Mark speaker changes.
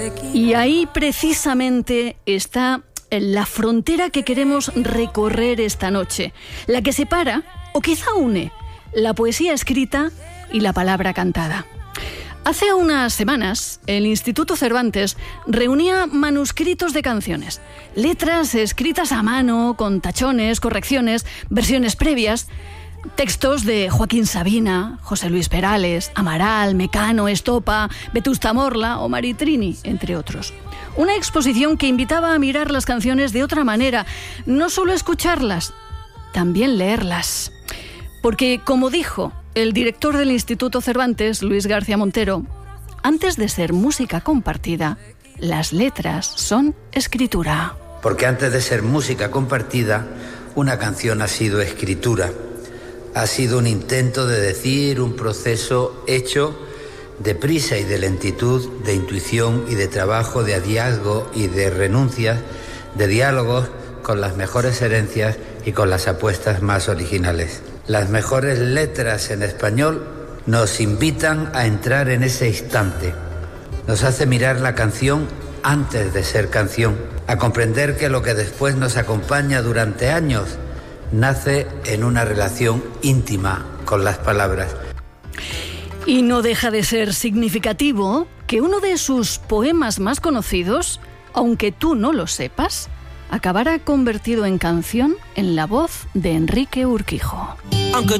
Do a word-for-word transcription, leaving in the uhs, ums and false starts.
Speaker 1: Y ahí precisamente está la frontera que queremos recorrer esta noche, la que separa, o quizá une, la poesía escrita y la palabra cantada. Hace unas semanas, el Instituto Cervantes reunía manuscritos de canciones, letras escritas a mano, con tachones, correcciones, versiones previas, textos de Joaquín Sabina, José Luis Perales, Amaral, Mecano, Estopa, Vetusta Morla o Maritrini, entre otros. Una exposición que invitaba a mirar las canciones de otra manera, no solo escucharlas, también leerlas. Porque, como dijo el director del Instituto Cervantes, Luis García Montero, antes de ser música compartida, las letras son escritura.
Speaker 2: Porque antes de ser música compartida, una canción ha sido escritura. Ha sido un intento de decir, un proceso hecho de prisa y de lentitud, de intuición y de trabajo, de hallazgo y de renuncias, de diálogos con las mejores herencias y con las apuestas más originales. Las mejores letras en español nos invitan a entrar en ese instante. Nos hace mirar la canción antes de ser canción, a comprender que lo que después nos acompaña durante años nace en una relación íntima con las palabras.
Speaker 1: Y no deja de ser significativo que uno de sus poemas más conocidos, aunque tú no lo sepas, acabará convertido en canción en la voz de Enrique Urquijo.